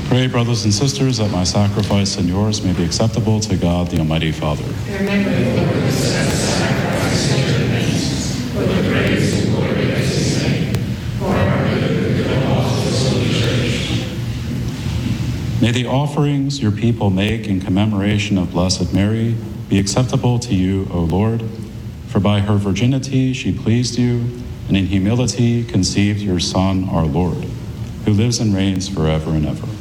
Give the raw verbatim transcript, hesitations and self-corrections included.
Pray, brothers and sisters, that my sacrifice and yours may be acceptable to God, the Almighty Father. Remember, Lord, the sacrifice of your names, for the praise and glory of his name, for our good and good of all his holy church. May the offerings your people make in commemoration of Blessed Mary be acceptable to you, O Lord, for by her virginity she pleased you, and in humility conceived your Son, our Lord, who lives and reigns forever and ever.